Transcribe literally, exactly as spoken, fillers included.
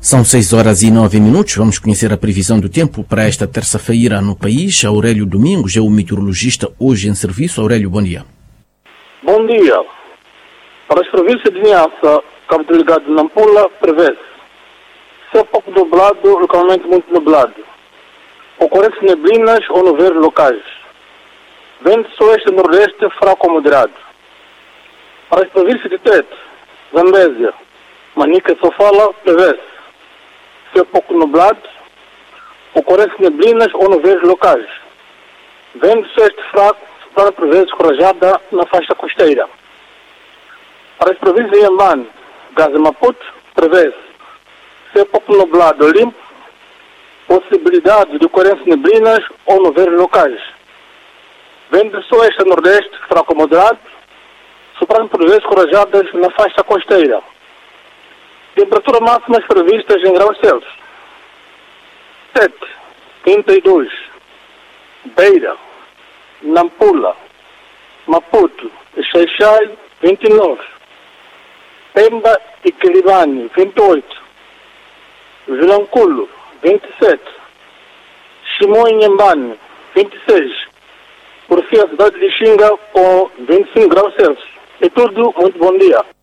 São seis horas e nove minutos. Vamos conhecer a previsão do tempo para esta terça-feira no país. Aurélio Domingos é o meteorologista hoje em serviço. Aurélio, bom dia. Bom dia. Para as províncias de Niassa, Cabo Delgado e Nampula, prevê-se céu pouco nublado, localmente muito nublado. Ocorrência de neblinas ou nevoeiros locais. Vento oeste e nordeste fraco ou moderado. Para as províncias de Tete, Zambésia, Manica e Sofala, prevê-se céu pouco nublado, ocorrência de neblinas ou nevoeiros locais. Vento oeste fraco, soprando por vezes corajada na faixa costeira. Para as províncias de Inhambane, Gaza e Maputo, prevê-se céu pouco nublado limpo, possibilidade de ocorrência de neblinas ou nevoeiros locais. Vento de oeste a nordeste, fraco ou moderado, soprando por vezes corajadas na faixa costeira. Temperatura máximas previstas em graus Celsius. Tete, trinta e dois. Beira, Nampula, Maputo e Xai-Xai, vinte e nove. Pemba e Quilibane, vinte e oito. Vilanculo, vinte e sete. Chimoio e Inhambane, vinte e seis. Por fim, a cidade de Xinga com vinte e cinco graus Celsius. É tudo, muito bom dia.